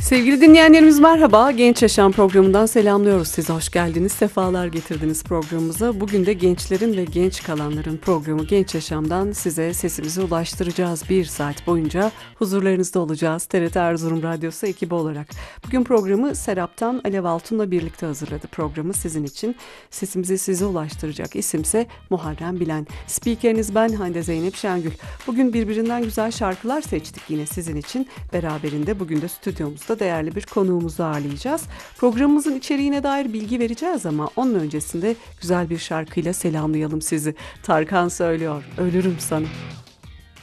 Sevgili dinleyenlerimiz merhaba. Genç Yaşam programından selamlıyoruz sizi. Hoş geldiniz, sefalar getirdiniz programımıza. Bugün de gençlerin ve genç kalanların programı Genç Yaşam'dan size sesimizi ulaştıracağız. Bir saat boyunca huzurlarınızda olacağız. TRT Erzurum Radyosu ekibi olarak. Bugün programı Serap'tan Alev Altun'la birlikte hazırladı. Programı sizin için. Sesimizi size ulaştıracak isimse Muharrem Bilen. Spikeriniz ben Hande Zeynep Şengül. Bugün birbirinden güzel şarkılar seçtik yine sizin için. Beraberinde bugün de stüdyomuzda değerli bir konuğumuzu ağırlayacağız. Programımızın içeriğine dair bilgi vereceğiz ama onun öncesinde güzel bir şarkıyla selamlayalım sizi. Tarkan söylüyor, ölürüm sana.